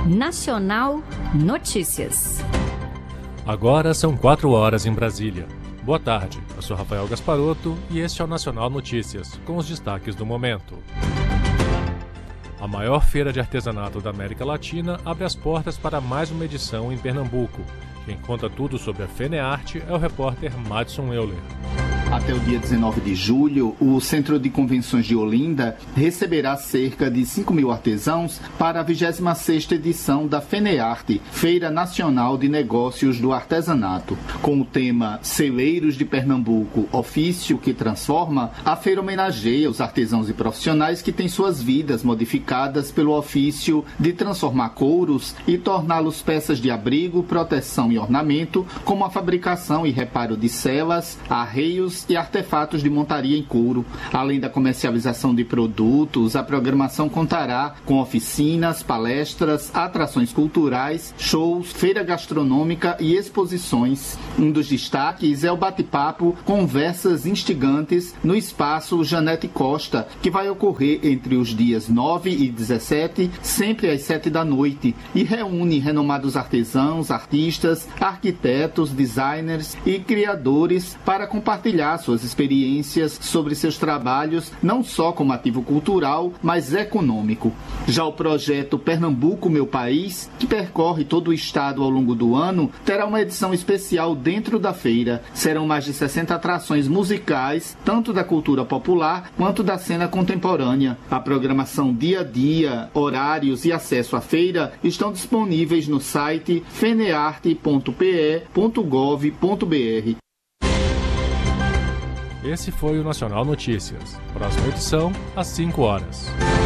Nacional Notícias. Agora são 4 horas em Brasília. Boa tarde, eu sou Rafael Gasparotto e este é o Nacional Notícias, com os destaques do momento. A maior feira de artesanato da América Latina abre as portas para mais uma edição em Pernambuco. Quem conta tudo sobre a FENEARTE é o repórter Madison Euler. Até o dia 19 de julho, o Centro de Convenções de Olinda receberá cerca de 5.000 artesãos para a 26ª edição da FENEARTE, Feira Nacional de Negócios do Artesanato. Com o tema Celeiros de Pernambuco, ofício que transforma, a feira homenageia os artesãos e profissionais que têm suas vidas modificadas pelo ofício de transformar couros e torná-los peças de abrigo, proteção e ornamento, como a fabricação e reparo de celas, arreios e artefatos de montaria em couro. Além da comercialização de produtos, a programação contará com oficinas, palestras, atrações culturais, shows, feira gastronômica e exposições. Um dos destaques é o bate-papo Conversas Instigantes no espaço Janete Costa, que vai ocorrer entre os dias 9 e 17, sempre às 7 da noite, e reúne renomados artesãos, artistas, arquitetos, designers e criadores para compartilhar suas experiências sobre seus trabalhos, não só como ativo cultural, mas econômico. Já o projeto Pernambuco, Meu País, que percorre todo o estado ao longo do ano, terá uma edição especial dentro da feira. Serão mais de 60 atrações musicais, tanto da cultura popular quanto da cena contemporânea. A programação dia a dia, horários e acesso à feira estão disponíveis no site fenearte.pe.gov.br. Esse foi o Nacional Notícias. Próxima edição, às 5 horas.